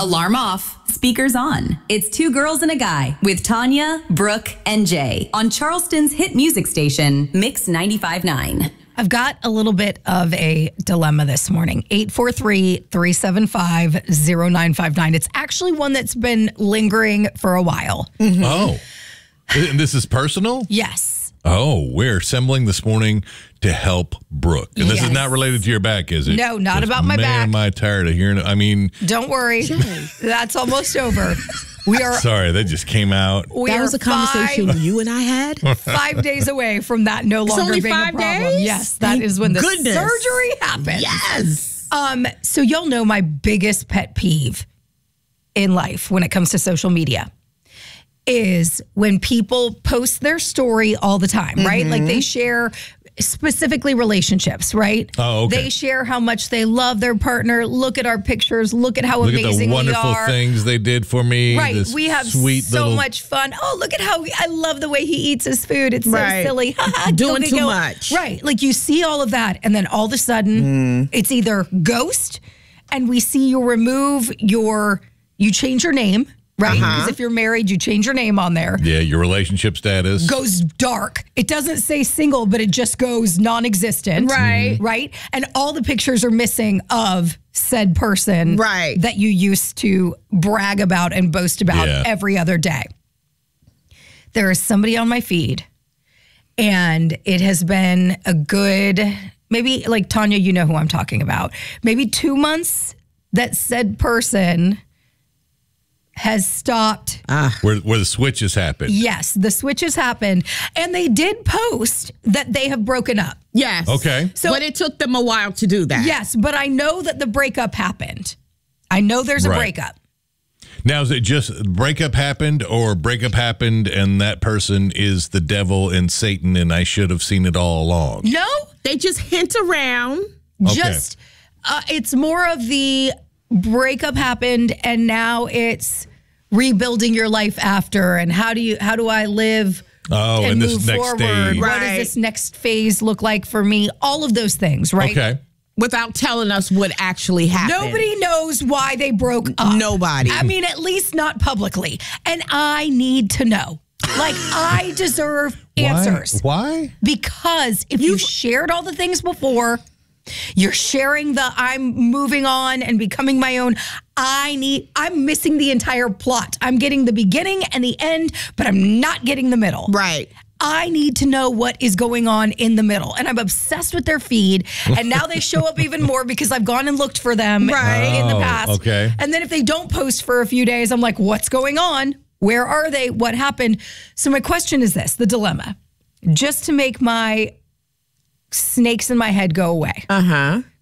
Alarm off. Speakers on. It's Two Girls and a Guy with Tanya, Brooke, and Jay on Charleston's hit music station, Mix 95.9. I've got a little bit of a dilemma this morning. 843-375-0959. It's actually one that's been lingering for a while. Mm-hmm. Oh, and this is personal? Yes. Oh, we're assembling this morning to help Brooke. And this is not related to your back, is it? No, not about my back. Man, am I tired of hearing it. I mean. Don't worry. That's almost over. We are. Sorry, that just came out. That was a conversation you and I had. 5 days away from that no longer being a problem. Days? Yes, that is when the surgery happens. Yes. So y'all know my biggest pet peeve in life when it comes to social media is when people post their story all the time, right? Like they share specifically relationships, right? Oh, okay. They share how much they love their partner. Look at our pictures. Look at how amazing we are. Look at the wonderful things they did for me. Right. We have so much fun. Oh, look at how I love the way he eats his food. It's so silly. Doing too much. Right. Like you see all of that. And then all of a sudden it's either ghost and we see you you change your name. Right? Because if you're married, you change your name on there. Yeah, your relationship status. Goes dark. It doesn't say single, but it just goes non-existent. Right. Right? And all the pictures are missing of said person that you used to brag about and boast about every other day. There is somebody on my feed, and it has been a good, maybe like Tanya, you know who I'm talking about. Maybe 2 months that said person has stopped. Where the switches happened. Yes, the switches happened. And they did post that they have broken up. Yes. Okay. But it took them a while to do that. Yes, but I know that the breakup happened. I know there's a breakup. Now, is it just breakup happened or breakup happened and that person is the devil and Satan and I should have seen it all along? No. They just hint around. Just, it's more of the breakup happened and now it's rebuilding your life after and how do I live and this move next forward? stage. What does this next phase look like for me? All of those things, right? Okay. Without telling us what actually happened. Nobody knows why they broke up. Nobody. I mean, at least not publicly. And I need to know. Like, I deserve answers. Why? Because if you shared all the things before, you're sharing I'm moving on and becoming my own. I'm missing the entire plot. I'm getting the beginning and the end, but I'm not getting the middle. Right. I need to know what is going on in the middle. And I'm obsessed with their feed. And now they show up even more because I've gone and looked for them in the past. Okay. And then if they don't post for a few days, I'm like, what's going on? Where are they? What happened? So my question is this, the dilemma. Just to make my snakes in my head go away.